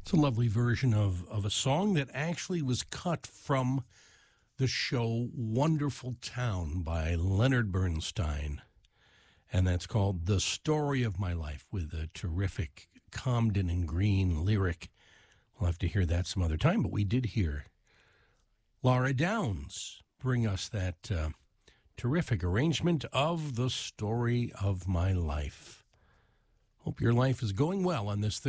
It's a lovely version of a song that actually was cut from the show Wonderful Town by Leonard Bernstein. And that's called The Story of My Life with a terrific Comden and Green lyric. We'll have to hear that some other time, but we did hear Laura Downs bring us that terrific arrangement of The Story of My Life. Hope your life is going well on this